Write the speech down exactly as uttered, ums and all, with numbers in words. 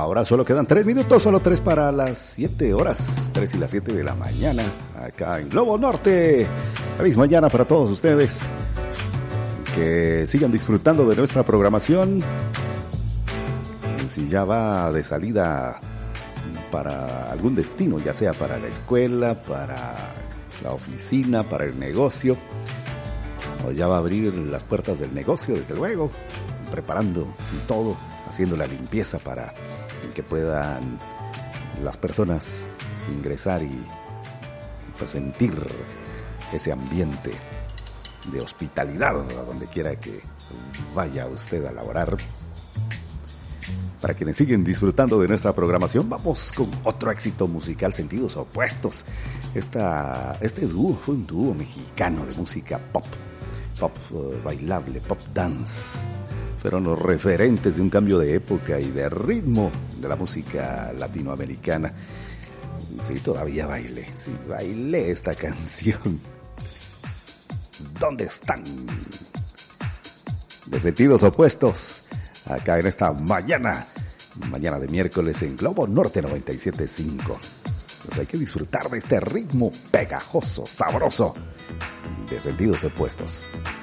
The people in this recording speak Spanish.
Ahora solo quedan tres minutos, solo tres para las siete horas, tres y las siete de la mañana, acá en Globo Norte. Feliz mañana para todos ustedes. Que sigan disfrutando de nuestra programación. Y si ya va de salida para algún destino, ya sea para la escuela, para la oficina, para el negocio, o ya va a abrir las puertas del negocio, desde luego, preparando todo, haciendo la limpieza para que puedan las personas ingresar y pues, sentir ese ambiente de hospitalidad a donde quiera que vaya usted a laborar. Para quienes siguen disfrutando de nuestra programación, vamos con otro éxito musical, Sentidos Opuestos. Esta, este dúo fue un dúo mexicano de música pop, pop uh, bailable, pop dance. Fueron los referentes de un cambio de época y de ritmo de la música latinoamericana. Sí, todavía bailé, sí, bailé esta canción. ¿Dónde están? De Sentidos Opuestos, acá en esta mañana, mañana de miércoles en Globo Norte noventa y siete punto cinco. Pues hay que disfrutar de este ritmo pegajoso, sabroso, de Sentidos Opuestos.